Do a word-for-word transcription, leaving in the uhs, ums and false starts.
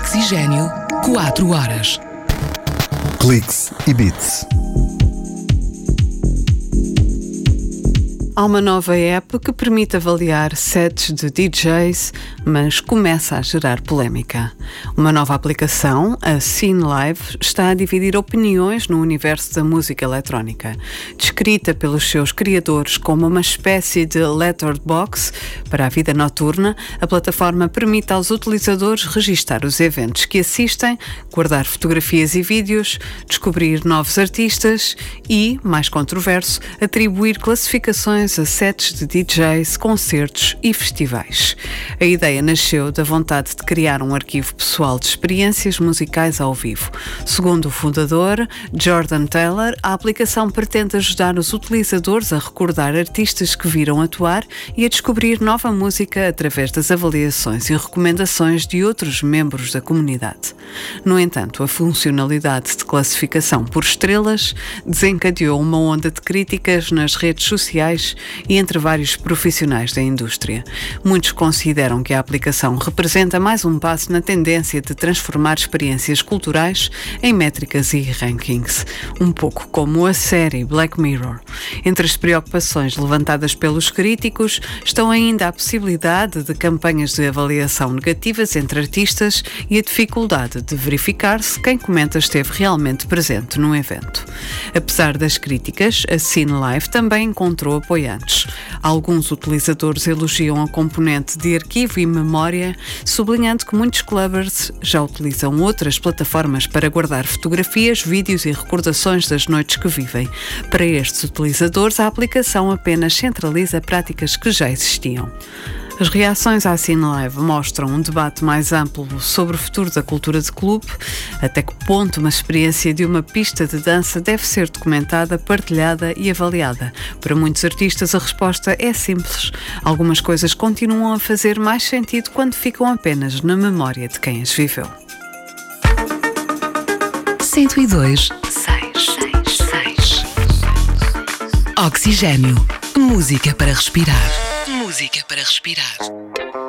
Oxigênio, quatro horas. Cliques e Beats. Há uma nova app que permite avaliar sets de D Js, mas começa a gerar polémica. Uma nova aplicação, a Scene Live, está a dividir opiniões no universo da música eletrónica. Descrita pelos seus criadores como uma espécie de letterbox para a vida noturna, a plataforma permite aos utilizadores registar os eventos que assistem, guardar fotografias e vídeos, descobrir novos artistas e, mais controverso, atribuir classificações a sets de D Js, concertos e festivais. A ideia nasceu da vontade de criar um arquivo pessoal de experiências musicais ao vivo. Segundo o fundador, Jordan Taylor, a aplicação pretende ajudar os utilizadores a recordar artistas que viram atuar e a descobrir nova música através das avaliações e recomendações de outros membros da comunidade. No entanto, a funcionalidade de classificação por estrelas desencadeou uma onda de críticas nas redes sociais e entre vários profissionais da indústria. Muitos consideram que a aplicação representa mais um passo na tendência de transformar experiências culturais em métricas e rankings, um pouco como a série Black Mirror. Entre as preocupações levantadas pelos críticos estão ainda a possibilidade de campanhas de avaliação negativas entre artistas e a dificuldade de verificar se quem comenta esteve realmente presente no evento. Apesar das críticas, a Scene Live também encontrou apoiantes. Alguns utilizadores elogiam a componente de arquivo e memória, sublinhando que muitos clubbers já utilizam outras plataformas para guardar fotografias, vídeos e recordações das noites que vivem. Para estes utilizadores, a aplicação apenas centraliza práticas que já existiam. As reações à Scene Live mostram um debate mais amplo sobre o futuro da cultura de clube, até que ponto uma experiência de uma pista de dança deve ser documentada, partilhada e avaliada. Para muitos artistas a resposta é simples. Algumas coisas continuam a fazer mais sentido quando ficam apenas na memória de quem as viveu. cento e dois, seis, seis, seis. Oxigênio. Música para respirar. Música para respirar.